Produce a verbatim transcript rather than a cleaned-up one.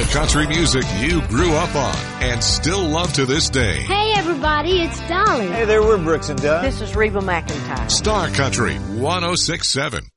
country music you grew up on and still love to this day. Hey, everybody, it's Dolly. Hey there, we're Brooks and Dunn. This is Reba McEntire. Star Country one oh six point seven.